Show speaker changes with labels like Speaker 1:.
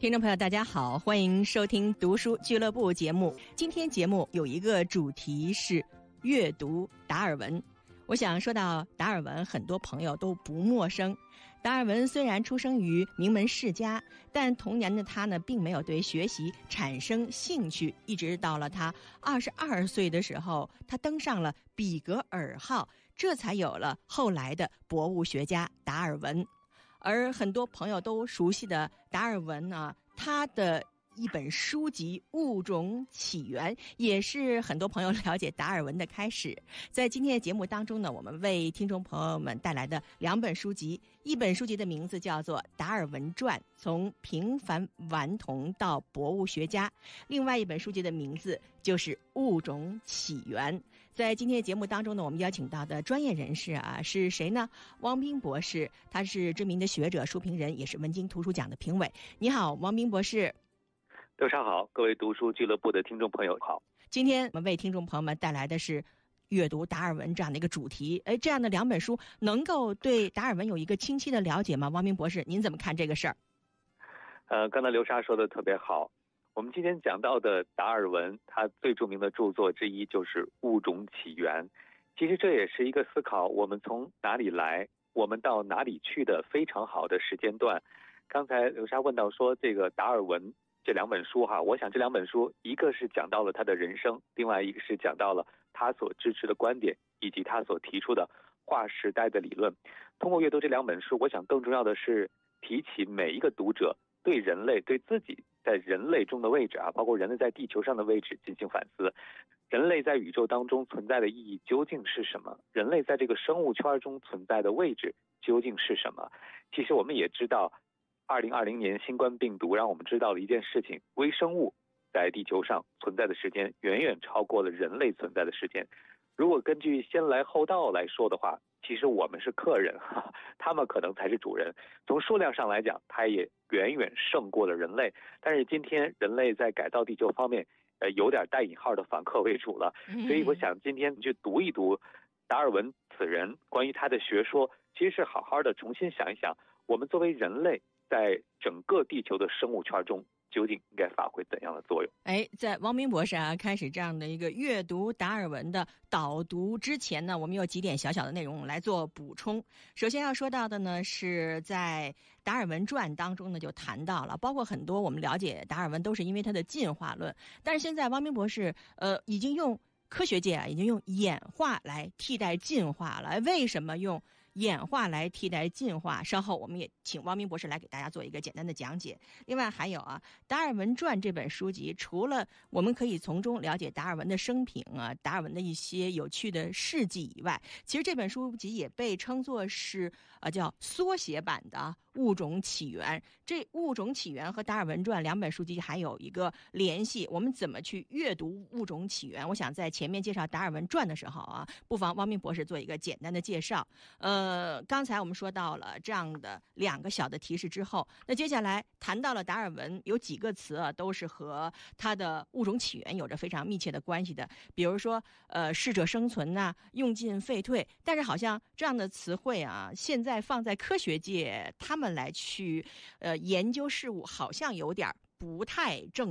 Speaker 1: 听众朋友大家好，欢迎收听读书俱乐部节目。今天节目有一个主题是阅读达尔文。我想说到达尔文，很多朋友都不陌生。达尔文虽然出生于名门世家，但童年的他呢，并没有对学习产生兴趣，一直到了他22岁的时候，他登上了比格尔号，这才有了后来的博物学家达尔文。而很多朋友都熟悉的达尔文呢，他的一本书籍《物种起源》也是很多朋友了解达尔文的开始。在今天的节目当中呢，我们为听众朋友们带来的两本书籍，一本书籍的名字叫做《达尔文传：从平凡顽童到博物学家》，另外一本书籍的名字就是《物种起源》。在今天的节目当中呢，我们邀请到的专业人士是谁呢？汪斌博士，他是知名的学者、书评人，也是文津图书奖的评委。你好，汪斌博士。
Speaker 2: 刘莎好，各位读书俱乐部的听众朋友好。
Speaker 1: 今天我们为听众朋友们带来的是阅读达尔文这样的一个主题。这样的两本书能够对达尔文有一个清晰的了解吗？汪明博士，您怎么看这个事儿？
Speaker 2: 刚才刘莎说的特别好。我们今天讲到的达尔文，他最著名的著作之一就是《物种起源》。其实这也是一个思考我们从哪里来，我们到哪里去的非常好的时间段。刚才刘莎问到说这个达尔文这两本书我想这两本书，一个是讲到了他的人生，另外一个是讲到了他所支持的观点，以及他所提出的划时代的理论。通过阅读这两本书，我想更重要的是提起每一个读者对人类、对自己在人类中的位置包括人类在地球上的位置进行反思。人类在宇宙当中存在的意义究竟是什么？人类在这个生物圈中存在的位置究竟是什么？其实我们也知道2020年新冠病毒让我们知道了一件事情，微生物在地球上存在的时间远远超过了人类存在的时间。如果根据先来后到来说的话，其实我们是客人他们可能才是主人。从数量上来讲，它也远远胜过了人类。但是今天人类在改造地球方面有点带引号的反客为主了。所以我想今天去读一读达尔文此人，关于他的学说，其实是好好的重新想一想，我们作为人类在整个地球的生物圈中究竟应该发挥怎样的作用？
Speaker 1: 在汪明博士开始这样的一个阅读达尔文的导读之前呢，我们有几点小小的内容来做补充。首先要说到的呢，是在达尔文传当中呢就谈到了，包括很多我们了解达尔文都是因为他的进化论，但是现在汪明博士已经用科学界已经用演化来替代进化了。为什么用演化来替代进化？稍后我们也请汪明博士来给大家做一个简单的讲解。另外还有达尔文传这本书籍，除了我们可以从中了解达尔文的生平达尔文的一些有趣的事迹以外，其实这本书籍也被称作是叫缩写版的物种起源。这物种起源和达尔文传两本书籍还有一个联系，我们怎么去阅读物种起源？我想在前面介绍达尔文传的时候不妨汪明博士做一个简单的介绍。刚才我们说到了这样的两个小的提示之后，那接下来谈到了达尔文有几个词都是和他的物种起源有着非常密切的关系的，比如说适者生存用进废退。但是好像这样的词汇现在放在科学界他们来去研究事物，好像有点不太正